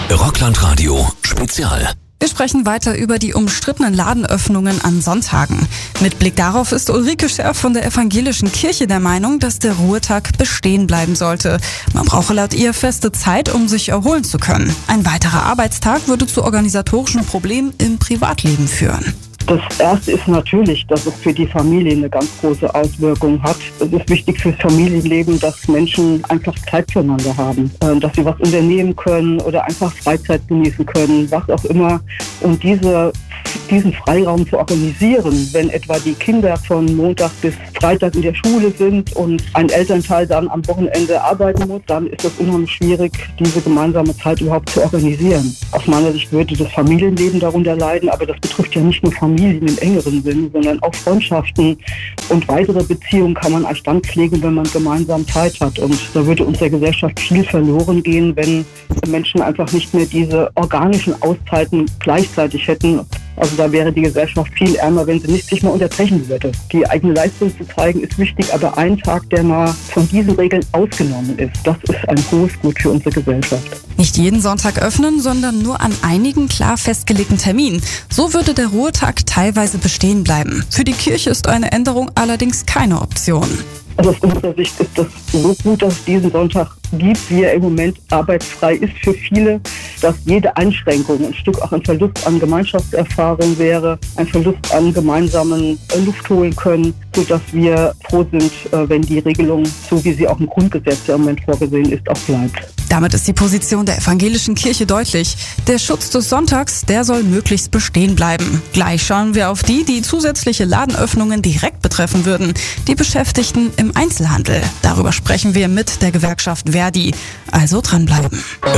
Rockland-Radio Spezial. Wir sprechen weiter über die umstrittenen Ladenöffnungen an Sonntagen. Mit Blick darauf ist Ulrike Scherf von der Evangelischen Kirche der Meinung, dass der Ruhetag bestehen bleiben sollte. Man brauche laut ihr feste Zeit, um sich erholen zu können. Ein weiterer Arbeitstag würde zu organisatorischen Problemen im Privatleben führen. Das Erste ist natürlich, dass es für die Familie eine ganz große Auswirkung hat. Es ist wichtig fürs Familienleben, dass Menschen einfach Zeit füreinander haben, dass sie was unternehmen können oder einfach Freizeit genießen können, was auch immer. Und diesen Freiraum zu organisieren, wenn etwa die Kinder von Montag bis Freitag in der Schule sind und ein Elternteil dann am Wochenende arbeiten muss, dann ist es unheimlich schwierig, diese gemeinsame Zeit überhaupt zu organisieren. Aus meiner Sicht würde das Familienleben darunter leiden, aber das betrifft ja nicht nur Familien im engeren Sinn, sondern auch Freundschaften und weitere Beziehungen kann man erst dann pflegen, wenn man gemeinsam Zeit hat. Und da würde unserer Gesellschaft viel verloren gehen, wenn Menschen einfach nicht mehr diese organischen Auszeiten gleichzeitig hätten. Also da wäre die Gesellschaft viel ärmer, wenn sie nicht sich mal unterbrechen würde. Die eigene Leistung zu zeigen ist wichtig, aber ein Tag, der mal von diesen Regeln ausgenommen ist, das ist ein hohes Gut für unsere Gesellschaft. Nicht jeden Sonntag öffnen, sondern nur an einigen klar festgelegten Terminen. So würde der Ruhetag teilweise bestehen bleiben. Für die Kirche ist eine Änderung allerdings keine Option. Also aus unserer Sicht ist das so gut, dass es diesen Sonntag gibt, wie er im Moment arbeitsfrei ist für viele, dass jede Einschränkung ein Stück auch ein Verlust an Gemeinschaftserfahrung wäre, ein Verlust an gemeinsamen Luft holen können, sodass wir froh sind, wenn die Regelung, so wie sie auch im Grundgesetz im Moment vorgesehen ist, auch bleibt. Damit ist die Position der Evangelischen Kirche deutlich. Der Schutz des Sonntags, der soll möglichst bestehen bleiben. Gleich schauen wir auf die zusätzliche Ladenöffnungen direkt betreffen würden. Die Beschäftigten im Einzelhandel. Darüber sprechen wir mit der Gewerkschaft Verdi. Also dranbleiben.